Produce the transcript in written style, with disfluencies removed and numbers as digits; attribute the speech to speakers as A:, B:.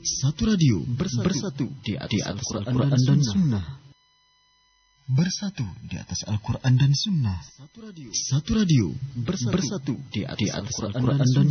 A: Satu radio bersatu di atas Al-Quran dan Sunnah. Bersatu di atas Al-Quran dan Sunnah. Satu radio bersatu di atas Al-Quran dan